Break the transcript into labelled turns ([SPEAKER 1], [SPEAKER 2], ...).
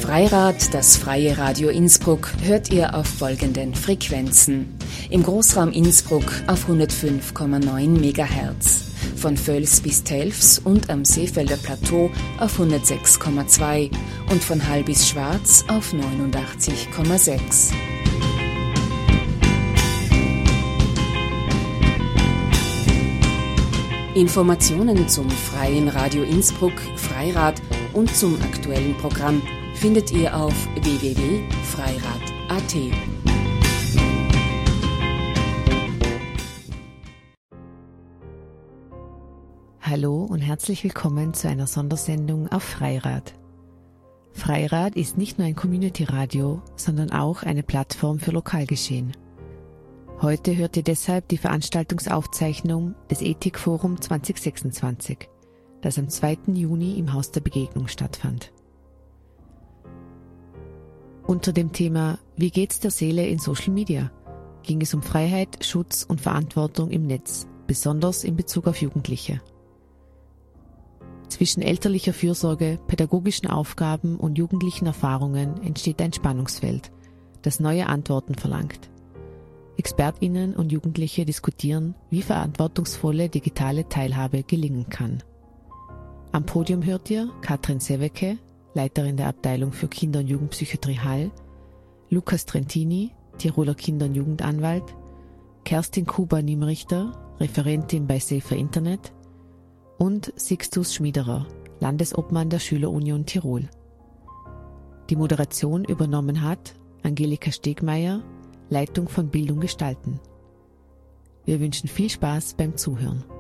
[SPEAKER 1] Freirad, das freie Radio Innsbruck, hört ihr auf folgenden Frequenzen. Im Großraum Innsbruck auf 105,9 MHz, von Völs bis Telfs und am Seefelder Plateau auf 106,2 und von Hall bis Schwarz auf 89,6. Informationen zum Freien Radio Innsbruck, Freirad und zum aktuellen Programm findet ihr auf www.freirad.at.
[SPEAKER 2] Hallo und herzlich willkommen zu einer Sondersendung auf Freirad. Freirad ist nicht nur ein Community-Radio, sondern auch eine Plattform für Lokalgeschehen. Heute hört ihr deshalb die Veranstaltungsaufzeichnung des Ethikforum 2026, das am 2. Juni im Haus der Begegnung stattfand. Unter dem Thema »Wie geht's der Seele in Social Media?« ging es um Freiheit, Schutz und Verantwortung im Netz, besonders in Bezug auf Jugendliche. Zwischen elterlicher Fürsorge, pädagogischen Aufgaben und jugendlichen Erfahrungen entsteht ein Spannungsfeld, das neue Antworten verlangt. ExpertInnen und Jugendliche diskutieren, wie verantwortungsvolle digitale Teilhabe gelingen kann. Am Podium hört ihr Katrin Sewecke, Leiterin der Abteilung für Kinder- und Jugendpsychiatrie Hall, Lukas Trentini, Tiroler Kinder- und Jugendanwalt, Kerstin Kuba-Niemrichter, Referentin bei Safer Internet und Sixtus Schmiederer, Landesobmann der Schülerunion Tirol. Die Moderation übernommen hat Angelika Stegmeier, Leitung von Bildung gestalten. Wir wünschen viel Spaß beim Zuhören.